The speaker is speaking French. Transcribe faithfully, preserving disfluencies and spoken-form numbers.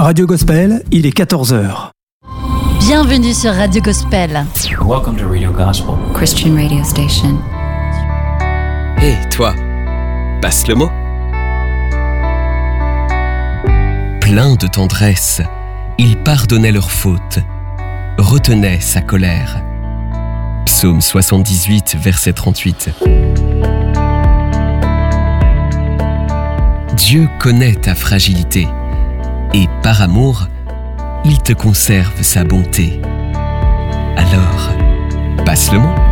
Radio Gospel, il est quatorze heures. Bienvenue sur Radio Gospel. Welcome to Radio Gospel. Christian radio station. Hé, hey, toi, passe le mot. Plein de tendresse, il pardonnait leurs fautes, retenait sa colère. Psaume soixante-dix-huit, verset trente-huit. Dieu connaît ta fragilité et par amour, il te conserve sa bonté. Alors, passe le mot.